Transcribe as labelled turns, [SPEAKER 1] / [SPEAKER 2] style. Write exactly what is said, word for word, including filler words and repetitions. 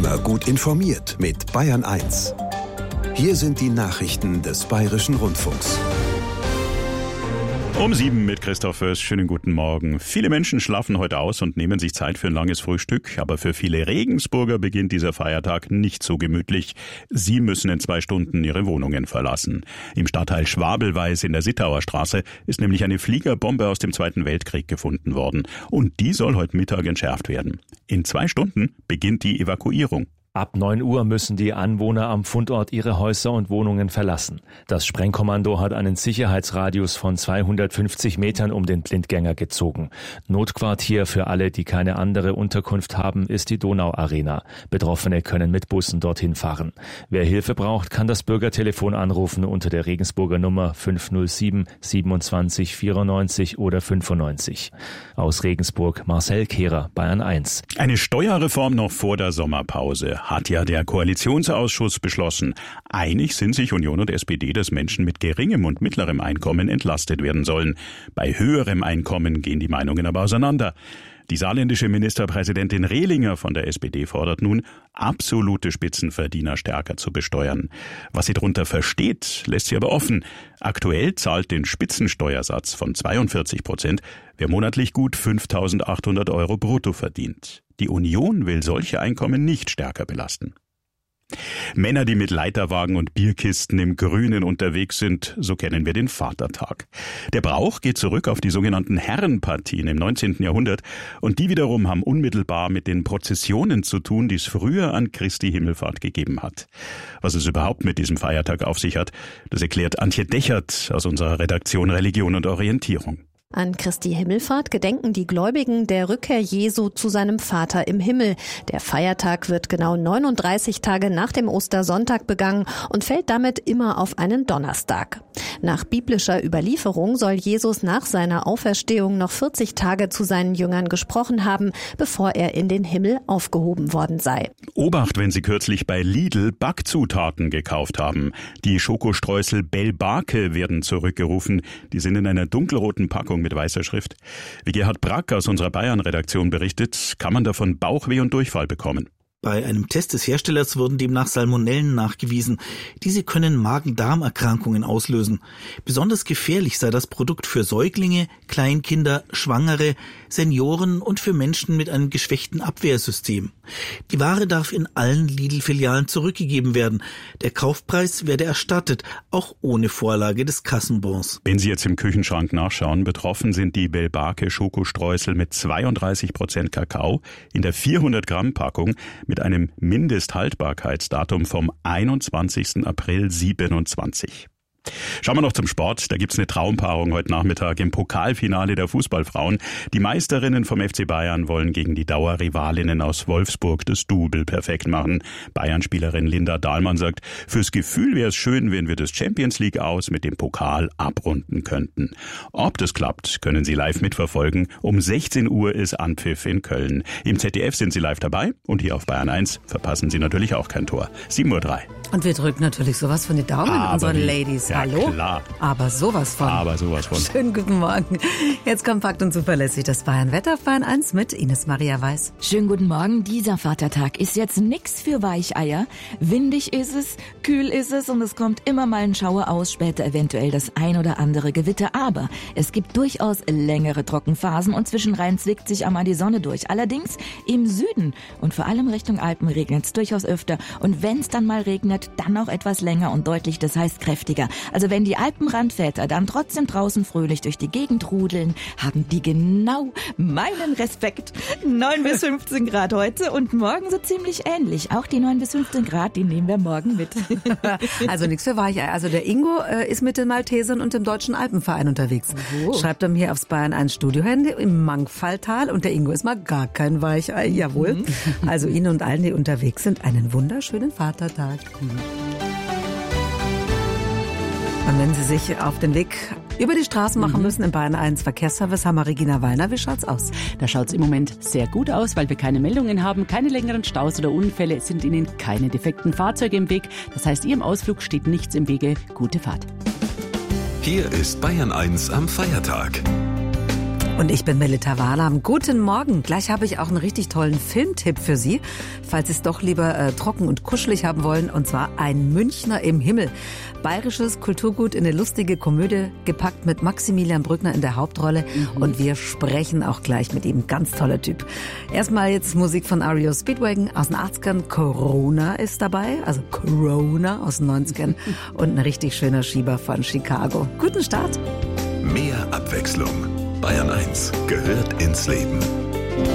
[SPEAKER 1] Immer gut informiert mit Bayern eins. Hier sind die Nachrichten des Bayerischen Rundfunks.
[SPEAKER 2] Um sieben mit Christoph Föß. Schönen guten Morgen. Viele Menschen schlafen heute aus und nehmen sich Zeit für ein langes Frühstück. Aber für viele Regensburger beginnt dieser Feiertag nicht so gemütlich. Sie müssen in zwei Stunden ihre Wohnungen verlassen. Im Stadtteil Schwabelweis in der Sittauer Straße ist nämlich eine Fliegerbombe aus dem Zweiten Weltkrieg gefunden worden. Und die soll heute Mittag entschärft werden. In zwei Stunden beginnt die Evakuierung.
[SPEAKER 3] Ab neun Uhr müssen die Anwohner am Fundort ihre Häuser und Wohnungen verlassen. Das Sprengkommando hat einen Sicherheitsradius von zweihundertfünfzig Metern um den Blindgänger gezogen. Notquartier für alle, die keine andere Unterkunft haben, ist die Donauarena. Betroffene können mit Bussen dorthin fahren. Wer Hilfe braucht, kann das Bürgertelefon anrufen unter der Regensburger Nummer fünf null sieben siebenundzwanzig vierundneunzig oder fünfundneunzig. Aus Regensburg Marcel Kehrer, Bayern eins.
[SPEAKER 2] Eine Steuerreform noch vor der Sommerpause hat ja der Koalitionsausschuss beschlossen. Einig sind sich Union und S P D, dass Menschen mit geringem und mittlerem Einkommen entlastet werden sollen. Bei höherem Einkommen gehen die Meinungen aber auseinander. Die saarländische Ministerpräsidentin Rehlinger von der S P D fordert nun, absolute Spitzenverdiener stärker zu besteuern. Was sie darunter versteht, lässt sie aber offen. Aktuell zahlt den Spitzensteuersatz von zweiundvierzig Prozent, wer monatlich gut fünftausendachthundert Euro brutto verdient. Die Union will solche Einkommen nicht stärker belasten. Männer, die mit Leiterwagen und Bierkisten im Grünen unterwegs sind, so kennen wir den Vatertag. Der Brauch geht zurück auf die sogenannten Herrenpartien im neunzehnten Jahrhundert und die wiederum haben unmittelbar mit den Prozessionen zu tun, die es früher an Christi Himmelfahrt gegeben hat. Was es überhaupt mit diesem Feiertag auf sich hat, das erklärt Antje Dechert aus unserer Redaktion Religion und Orientierung.
[SPEAKER 4] An Christi Himmelfahrt gedenken die Gläubigen der Rückkehr Jesu zu seinem Vater im Himmel. Der Feiertag wird genau neununddreißig Tage nach dem Ostersonntag begangen und fällt damit immer auf einen Donnerstag. Nach biblischer Überlieferung soll Jesus nach seiner Auferstehung noch vierzig Tage zu seinen Jüngern gesprochen haben, bevor er in den Himmel aufgehoben worden sei.
[SPEAKER 2] Obacht, wenn Sie kürzlich bei Lidl Backzutaten gekauft haben. Die Schokostreusel Bellbake werden zurückgerufen. Die sind in einer dunkelroten Packung mit weißer Schrift. Wie Gerhard Brack aus unserer Bayern-Redaktion berichtet, kann man davon Bauchweh und Durchfall bekommen.
[SPEAKER 5] Bei einem Test des Herstellers wurden demnach Salmonellen nachgewiesen. Diese können Magen-Darm-Erkrankungen auslösen. Besonders gefährlich sei das Produkt für Säuglinge, Kleinkinder, Schwangere, Senioren und für Menschen mit einem geschwächten Abwehrsystem. Die Ware darf in allen Lidl-Filialen zurückgegeben werden. Der Kaufpreis werde erstattet, auch ohne Vorlage des Kassenbons.
[SPEAKER 2] Wenn Sie jetzt im Küchenschrank nachschauen, betroffen sind die Bellbake Schokostreusel mit zweiunddreißig Prozent Kakao in der vierhundert Gramm Packung mit einem Mindesthaltbarkeitsdatum vom einundzwanzigsten April siebenundzwanzig. Schauen wir noch zum Sport. Da gibt's eine Traumpaarung heute Nachmittag im Pokalfinale der Fußballfrauen. Die Meisterinnen vom F C Bayern wollen gegen die Dauerrivalinnen aus Wolfsburg das Double perfekt machen. Bayern-Spielerin Linda Dahlmann sagt, fürs Gefühl wäre es schön, wenn wir das Champions League aus mit dem Pokal abrunden könnten. Ob das klappt, können Sie live mitverfolgen. Um sechzehn Uhr ist Anpfiff in Köln. Im Z D F sind Sie live dabei und hier auf Bayern eins verpassen Sie natürlich auch kein Tor. sieben Uhr drei.
[SPEAKER 6] Und wir drücken natürlich sowas von den Daumen
[SPEAKER 2] Aber
[SPEAKER 6] unseren
[SPEAKER 2] wie?
[SPEAKER 6] Ladies.
[SPEAKER 2] Ja,
[SPEAKER 6] Hallo?
[SPEAKER 2] Klar.
[SPEAKER 6] Aber sowas von.
[SPEAKER 2] Aber sowas von.
[SPEAKER 6] Schönen guten Morgen. Jetzt kompakt und zuverlässig das Bayern-Wetter auf Bayern eins mit Ines Maria Weiß.
[SPEAKER 7] Schönen guten Morgen. Dieser Vatertag ist jetzt nix für Weicheier. Windig ist es, kühl ist es und es kommt immer mal ein Schauer aus, später eventuell das ein oder andere Gewitter. Aber es gibt durchaus längere Trockenphasen und zwischenrein zwickt sich einmal die Sonne durch. Allerdings im Süden und vor allem Richtung Alpen regnet es durchaus öfter. Und wenn es dann mal regnet, dann auch etwas länger und deutlich, das heißt kräftiger. Also wenn die Alpenrandväter dann trotzdem draußen fröhlich durch die Gegend rudeln, haben die genau meinen Respekt. neun bis fünfzehn Grad heute und morgen so ziemlich ähnlich. Auch die neun bis fünfzehn Grad, die nehmen wir morgen mit.
[SPEAKER 6] Also nichts für Weicheier. Also der Ingo äh, ist mit den Maltesern und dem Deutschen Alpenverein unterwegs.
[SPEAKER 7] Oh.
[SPEAKER 6] Schreibt er mir hier aufs Bayern eins Studiohandy im Mangfalltal und der Ingo ist mal gar kein Weichei. Jawohl. Mhm. Also Ihnen und allen, die unterwegs sind, einen wunderschönen Vatertag. Mhm. Und wenn Sie sich auf den Weg über die Straßen machen müssen im Bayern eins Verkehrsservice, haben wir Regina Wallner. Wie schaut's aus?
[SPEAKER 8] Da schaut's im Moment sehr gut aus, weil wir keine Meldungen haben, keine längeren Staus oder Unfälle, es sind Ihnen keine defekten Fahrzeuge im Weg. Das heißt, Ihrem Ausflug steht nichts im Wege. Gute Fahrt.
[SPEAKER 1] Hier ist Bayern eins am Feiertag.
[SPEAKER 6] Und ich bin Melita Walam. Guten Morgen. Gleich habe ich auch einen richtig tollen Filmtipp für Sie, falls Sie es doch lieber äh, trocken und kuschelig haben wollen. Und zwar Ein Münchner im Himmel. Bayerisches Kulturgut in eine lustige Komödie gepackt mit Maximilian Brückner in der Hauptrolle. Mhm. Und wir sprechen auch gleich mit ihm. Ganz toller Typ. Erstmal jetzt Musik von R E O Speedwagon aus den achtzigern. Corona ist dabei, also Corona aus den neunzigern. Und ein richtig schöner Schieber von Chicago. Guten Start.
[SPEAKER 1] Mehr Abwechslung. Bayern eins gehört ins Leben.